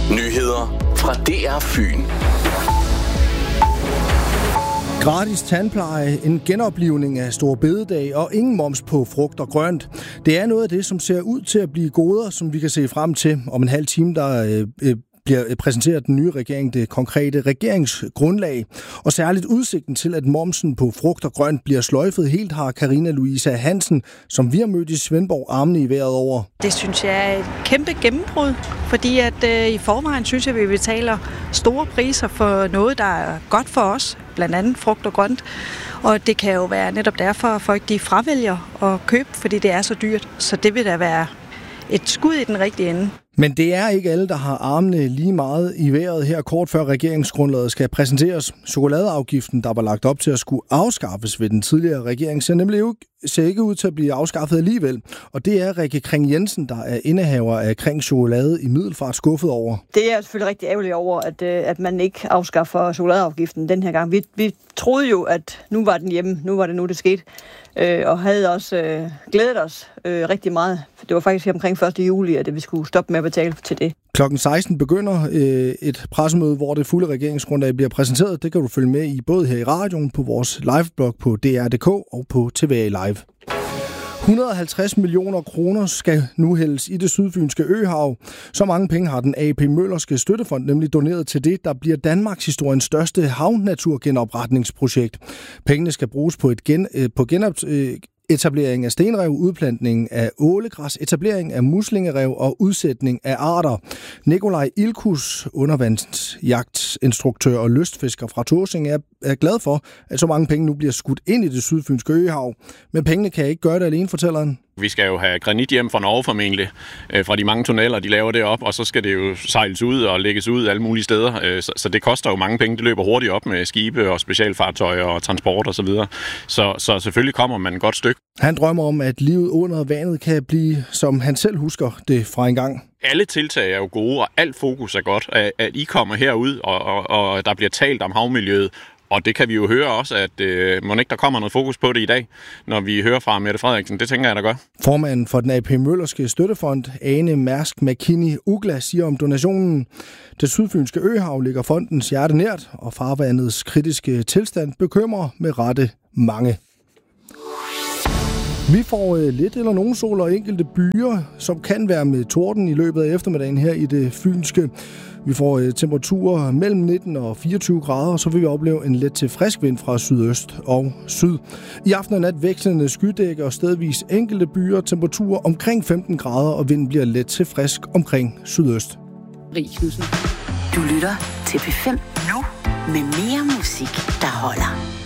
Nyheder fra DR Fyn. Gratis tandpleje, en genoplivning af Store Bededag og ingen moms på frugt og grønt. Det er noget af det, som ser ud til at blive goder, som vi kan se frem til om en halv time, der bliver præsenteret den nye regering det konkrete regeringsgrundlag. Og særligt udsigten til, at momsen på frugt og grønt bliver sløjfet helt, har Carina Louise Hansen, som vi har mødt i Svendborg, armene i vejret over. Det synes jeg er et kæmpe gennembrud, fordi at i forvejen synes jeg, at vi betaler store priser for noget, der er godt for os, blandt andet frugt og grønt. Og det kan jo være netop derfor, at folk de fravælger at købe, fordi det er så dyrt. Så det vil da være et skud i den rigtige ende. Men det er ikke alle, der har armene lige meget i vejret her kort før regeringsgrundlaget skal præsenteres. Chokoladeafgiften, der var lagt op til at skulle afskaffes ved den tidligere regering, ser ikke ud til at blive afskaffet alligevel. Og det er Rikke Kring Jensen, der er indehaver af Kring Chokolade i Middelfart, skuffet over. Det er jeg selvfølgelig rigtig ærgerlig over, at man ikke afskaffer chokoladeafgiften den her gang. Vi troede jo, at nu var den hjemme, nu var det nu, det skete. Og havde også glædet os rigtig meget. Det var faktisk omkring 1. juli, at vi skulle stoppe med at betale til det. Klokken 16 begynder et pressemøde, hvor det fulde regeringsgrundlag bliver præsenteret. Det kan du følge med i både her i radioen, på vores liveblog på DR.dk og på TVA Live. 150 millioner kroner skal nu hældes i det sydfynske øhav. Så mange penge har den A.P. Møllerske Støttefond nemlig doneret til det, der bliver Danmarks historiens største havnaturgenopretningsprojekt. Pengene skal bruges på etablering af stenrev, udplantning af ålegræs, etablering af muslingerev og udsætning af arter. Nikolaj Ilkus, undervandsjagtinstruktør og lystfisker fra Tåsinge, er glad for, at så mange penge nu bliver skudt ind i det sydfynske øhav. Men pengene kan ikke gøre det alene, fortæller han. Vi skal jo have granit hjem fra Norge formentlig, fra de mange tunneller, de laver det op, og så skal det jo sejles ud og lægges ud alle mulige steder. Så det koster jo mange penge. Det løber hurtigt op med skibe og specialfartøjer og transport og så videre. Så selvfølgelig kommer man et godt stykke. Han drømmer om, at livet under vandet kan blive, som han selv husker det fra engang. Alle tiltag er jo gode, og alt fokus er godt. At I kommer herud, og der bliver talt om havmiljøet. Og det kan vi jo høre også, at må ikke der kommer noget fokus på det i dag, når vi hører fra Mette Frederiksen. Det tænker jeg, der gør. Formanden for den A.P. Møllerske Støttefond, Ane Mærsk McKinney Ugla, siger om donationen: Det sydfynske øhav ligger fondens hjerte nært, og farvandets kritiske tilstand bekymrer med rette mange. Vi får lidt eller nogen sol og enkelte byer, som kan være med torden i løbet af eftermiddagen her i det fynske. Vi får temperaturer mellem 19 og 24 grader, og så vil vi opleve en let til frisk vind fra sydøst og syd. I aften og nat vekslende skydække og stedvis enkelte byer, temperaturer omkring 15 grader, og vinden bliver let til frisk omkring sydøst. Rie Knudsen. Du lytter til P5 nu med mere musik, der holder.